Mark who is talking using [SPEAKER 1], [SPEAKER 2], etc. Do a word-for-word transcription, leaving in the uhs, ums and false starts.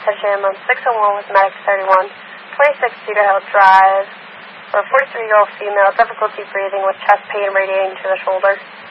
[SPEAKER 1] attention on six oh one with Medic thirty-one, twenty-six Cedar Hill Drive, for a forty-three-year-old female, difficulty breathing with chest pain radiating to the shoulder.